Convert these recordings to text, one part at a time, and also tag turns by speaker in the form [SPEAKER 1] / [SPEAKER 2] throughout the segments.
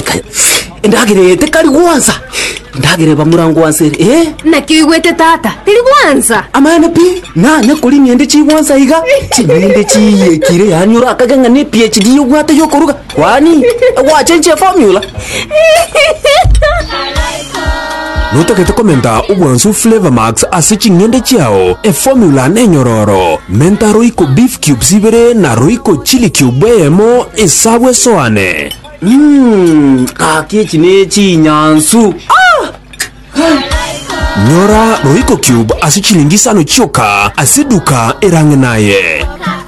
[SPEAKER 1] ndagirete kari gwanza ndagire bamurango wansere
[SPEAKER 2] na kiwete tata tiri gwanza
[SPEAKER 1] amana pi na kuri nyende chi gwanza iga chinde chi kire yanyura akaganga ne PhD yugwata yokoruga kwani wachenje formula
[SPEAKER 3] Nutakete komenta ubwansu Flavor Max asichi ngende chiao formula nenyororo menta roiko beef cubes ibere na roiko chili cube emo isabwe soane
[SPEAKER 1] kakie chine nyansu
[SPEAKER 3] Nyora roiko cube asichilingi no choka asiduka erange naye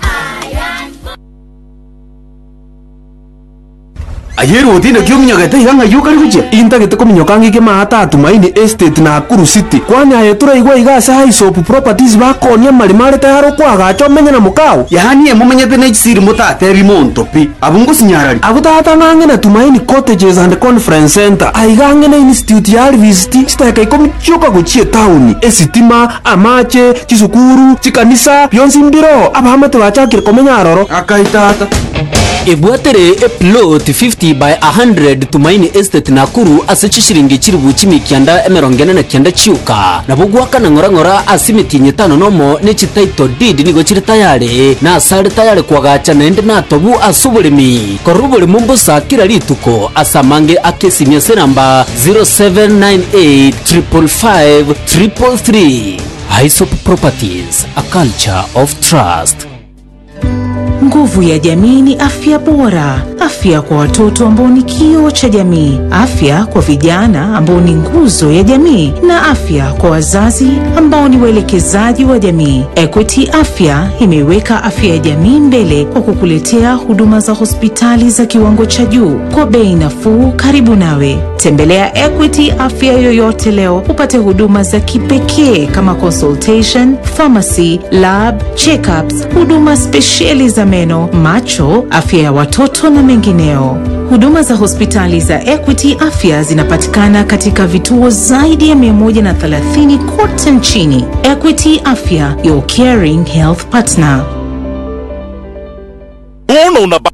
[SPEAKER 1] Ayero odine kyo minyagate iranga yuka ruje
[SPEAKER 3] intagete ko minyokangi ke mahata Tumaini Estate na Nakuru City kwani ayetura igwa igasa Highsop Properties bakonya malimare tayaro kwaga chomenya na mukao
[SPEAKER 1] yani emumenyete na chisiri mutate rimonto pi abungo sinyarari
[SPEAKER 3] agutata nange na Tumaini Cottages and Conference Center aigange na institute ya RVCT staka iko michoka guchie town esitima amache chisukuru chikanisa byonsi mbiro abahamate bachakire komenya aroro
[SPEAKER 1] akaitata
[SPEAKER 4] Ebwatere plot 50 by 100 Tumaini Estate Nakuru asichishiringi chiribu chimi kianda emerongena na kianda chiuka na bugwaka na ngora asimiti nyetano nomo ne chitaito deed nigo chiri tayari na asari tayari kwagacha na ende na tobu asubulimi korubuli mumbusa kila lituko asamange akesimia seramba 0798 555 333 Highsop Properties, a culture of trust.
[SPEAKER 5] Nguvu ya jamii ni afya bora. Afya kwa watoto ambao ni kioo cha jamii. Afya kwa vijana ambao ni nguzo ya jamii. Na afya kwa wazazi ambao ni waelekezaji wa jamii. Equity Afya imeweka afya ya jamii mbele kwa kukuletea huduma za hospitali za kiwango cha juu kwa bei nafuu karibu nawe. Tembelea Equity Afya yoyote leo upate huduma za kipekee kama consultation, pharmacy, lab, check-ups, huduma speciali za meno, macho, afya ya watoto na mengineo. Huduma za hospitali za Equity Afya zinapatikana katika vituo zaidi ya 130 kote nchini. Equity Afya, your caring health partner.